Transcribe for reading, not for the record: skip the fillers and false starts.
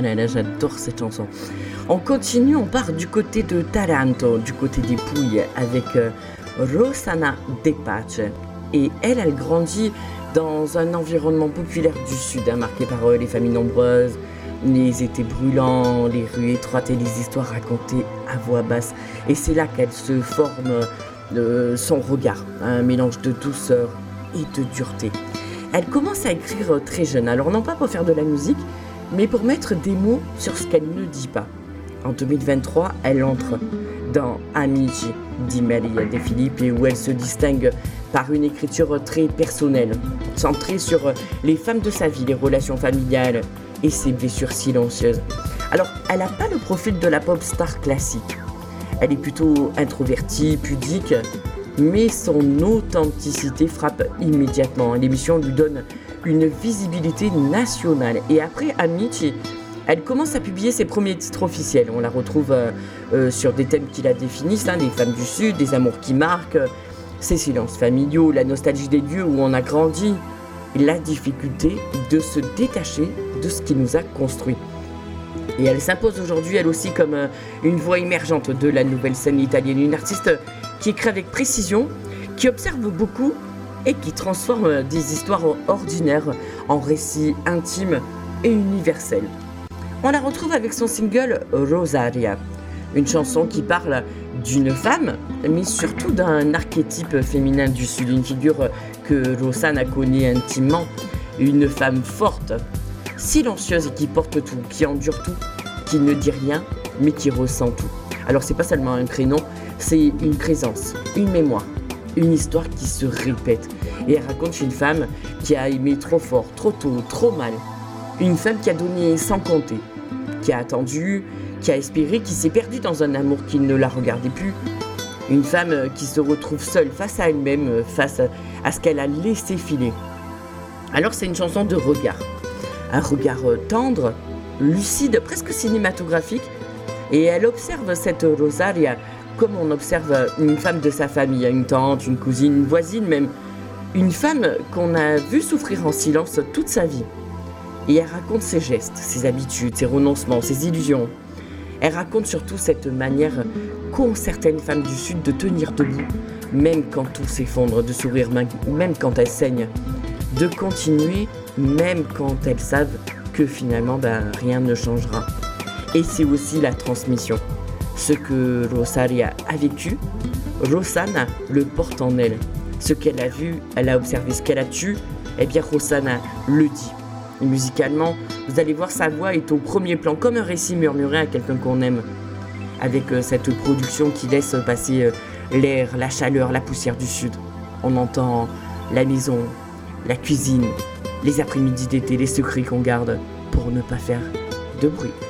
là, j'adore cette chanson. On continue, on part du côté de Taranto, du côté des Pouilles, avec Rossana De Pace. Et elle grandit dans un environnement populaire du Sud, marqué par les familles nombreuses, les étés brûlants, les rues étroites et les histoires racontées à voix basse. Et c'est là qu'elle se forme son regard, un mélange de douceur et de dureté. Elle commence à écrire très jeune, alors non pas pour faire de la musique, mais pour mettre des mots sur ce qu'elle ne dit pas. En 2023, elle entre dans Amici di Maria De Filippi, où elle se distingue par une écriture très personnelle, centrée sur les femmes de sa vie, les relations familiales et ses blessures silencieuses. Alors, elle n'a pas le profil de la pop star classique. Elle est plutôt introvertie, pudique, mais son authenticité frappe immédiatement. L'émission lui donne une visibilité nationale. Et après Amici, elle commence à publier ses premiers titres officiels. On la retrouve sur des thèmes qui la définissent, les femmes du Sud, des amours qui marquent, ses silences familiaux, la nostalgie des lieux où on a grandi, la difficulté de se détacher de ce qui nous a construit. Et elle s'impose aujourd'hui, elle aussi, comme une voix émergente de la nouvelle scène italienne. Une artiste qui écrit avec précision, qui observe beaucoup et qui transforme des histoires ordinaires en récits intimes et universels. On la retrouve avec son single Rosaria, une chanson qui parle d'une femme, mais surtout d'un archétype féminin du Sud, une figure que Rossana connaît intimement, une femme forte, silencieuse et qui porte tout, qui endure tout, qui ne dit rien, mais qui ressent tout. Alors c'est pas seulement un prénom, c'est une présence, une mémoire, une histoire qui se répète. Et elle raconte une femme qui a aimé trop fort, trop tôt, trop mal. Une femme qui a donné sans compter, qui a attendu, qui a espéré, qui s'est perdue dans un amour qui ne la regardait plus. Une femme qui se retrouve seule face à elle-même, face à ce qu'elle a laissé filer. Alors c'est une chanson de regard. Un regard tendre, lucide, presque cinématographique. Et elle observe cette Rosaria comme on observe une femme de sa famille, une tante, une cousine, une voisine même. Une femme qu'on a vue souffrir en silence toute sa vie. Et elle raconte ses gestes, ses habitudes, ses renoncements, ses illusions. Elle raconte surtout cette manière qu'ont certaines femmes du Sud de tenir debout, même quand tout s'effondre, de sourire même quand elles saignent, de continuer même quand elles savent que finalement rien ne changera. Et c'est aussi la transmission. Ce que Rosaria a vécu, Rossana le porte en elle. Ce qu'elle a vu, elle a observé, ce qu'elle a tué, eh bien Rossana le dit. Et musicalement, vous allez voir, sa voix est au premier plan, comme un récit murmuré à quelqu'un qu'on aime. Avec cette production qui laisse passer l'air, la chaleur, la poussière du Sud. On entend la maison, la cuisine, les après-midi d'été, les secrets qu'on garde pour ne pas faire de bruit.